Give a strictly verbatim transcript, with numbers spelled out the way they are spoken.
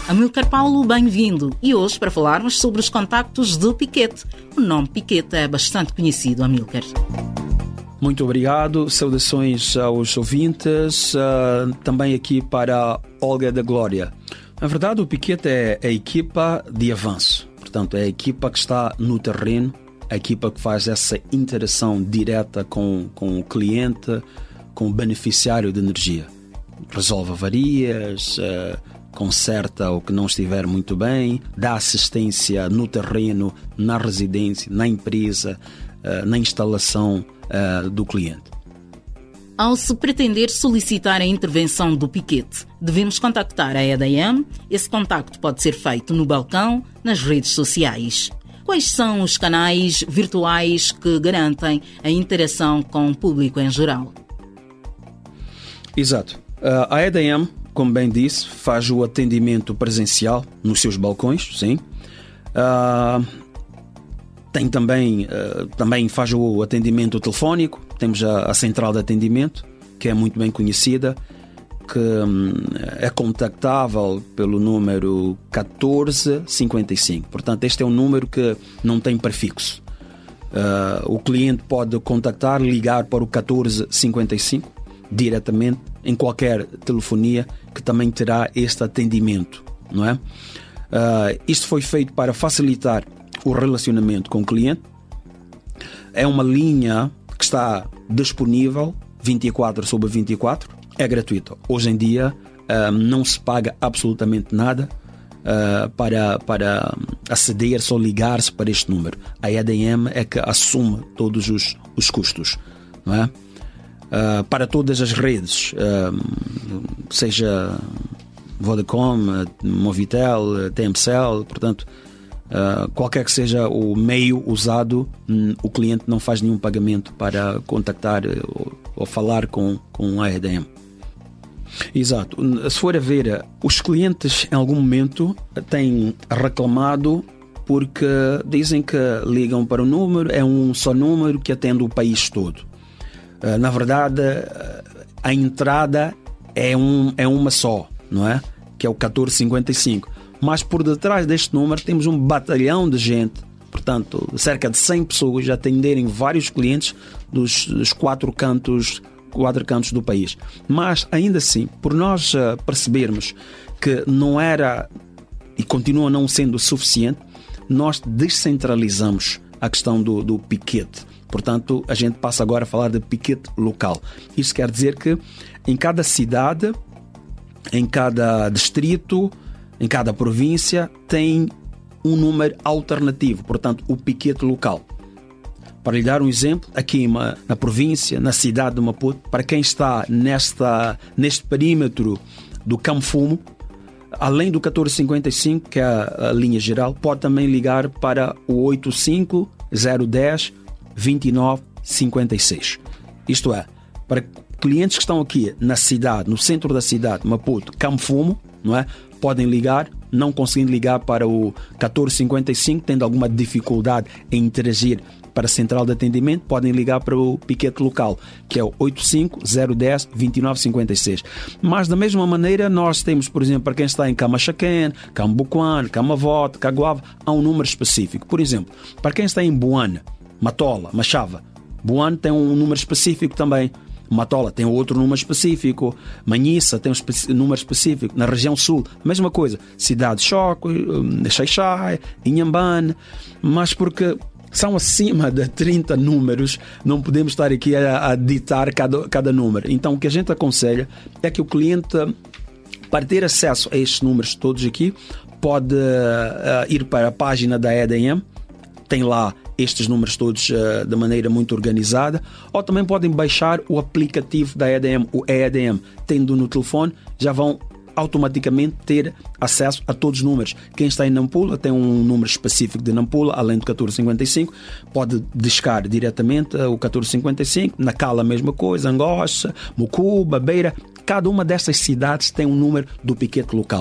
Amílcar Paulo, bem-vindo. E hoje para falarmos sobre os contactos do Piquete. O nome Piquete é bastante conhecido, Amílcar. Muito obrigado, saudações aos ouvintes, uh, também aqui para Olga da Glória. Na verdade, o Piquete é a equipa de avanço, portanto é a equipa que está no terreno, a equipa que faz essa interação direta com, com o cliente, com o beneficiário de energia. Resolve avarias, uh, conserta o que não estiver muito bem, dá assistência no terreno, na residência, na empresa, uh, na instalação uh, do cliente. Ao se pretender solicitar a intervenção do Piquete, devemos contactar a E D M. Esse contacto pode ser feito no balcão, nas redes sociais. Quais são os canais virtuais que garantem a interação com o público em geral? Exato. Uh, a E D M, como bem disse, faz o atendimento presencial nos seus balcões, sim. Uh, tem também, uh, também faz o atendimento telefónico. Temos a, a central de atendimento, que é muito bem conhecida, que um, é contactável pelo número catorze cinquenta e cinco. Portanto, este é um número que não tem prefixo. Uh, o cliente pode contactar, ligar para o catorze cinquenta e cinco diretamente em qualquer telefonia, que também terá este atendimento, não é? Uh, isto foi feito para facilitar o relacionamento com o cliente. É uma linha que está disponível vinte e quatro sobre vinte e quatro, é gratuita. Hoje em dia uh, não se paga absolutamente nada uh, para, para aceder, só ligar-se para este número. A E D M é que assume todos os, os custos, não é? Uh, para todas as redes, uh, seja Vodacom, Movitel, T M Cell, portanto, uh, qualquer que seja o meio usado, um, o cliente não faz nenhum pagamento para contactar ou, ou falar com, com a E D M. Exato. Se for a ver, os clientes em algum momento têm reclamado porque dizem que ligam para o número, é um só número que atende o país todo. Na verdade, a entrada é, um, é uma só, não é? Que é o catorze cinquenta e cinco. Mas por detrás deste número temos um batalhão de gente, portanto, cerca de cem pessoas a atenderem vários clientes dos, dos quatro cantos, quatro cantos do país. Mas, ainda assim, por nós percebermos que não era e continua não sendo suficiente, nós descentralizamos a questão do, do Piquete. Portanto, a gente passa agora a falar de Piquete local. Isso quer dizer que em cada cidade, em cada distrito, em cada província, tem um número alternativo, portanto, o Piquete local. Para lhe dar um exemplo, aqui na província, na cidade de Maputo, para quem está nesta, neste perímetro do Campo Fumo, além do catorze cinquenta e cinco, que é a, a linha geral, pode também ligar para o oito cinco zero um zero vinte e nove cinquenta e seis. Isto é, para clientes que estão aqui na cidade, no centro da cidade, Maputo, Campo Fumo, não é? Podem ligar, não conseguindo ligar para o catorze cinquenta e cinco, tendo alguma dificuldade em interagir para a central de atendimento, podem ligar para o Piquete local, que é o oito cinco zero um zero vinte e nove cinquenta e seis. Mas da mesma maneira nós temos, por exemplo, para quem está em Camachaquén, Cambuquan, Camavote, Caguava, há um número específico. Por exemplo, para quem está em Buana, Matola, Machava, Buana tem um número específico também. Matola tem outro número específico. Manhissa tem um espe- número específico. Na região sul, a mesma coisa. Cidade de Choco, Xaixai, Inhambane. Mas porque são acima de trinta números, não podemos estar aqui a, a ditar cada, cada número. Então o que a gente aconselha é que o cliente, para ter acesso a estes números todos aqui, pode uh, ir para a página da E D M. Tem lá estes números todos uh, de maneira muito organizada, ou também podem baixar o aplicativo da E D M, o E D M, tendo no telefone, já vão automaticamente ter acesso a todos os números. Quem está em Nampula tem um número específico de Nampula, além do catorze cinquenta e cinco, pode discar diretamente o catorze cinquenta e cinco, Nacala a mesma coisa, Angocha, Mucuba, Beira, cada uma dessas cidades tem um número do Piquete local.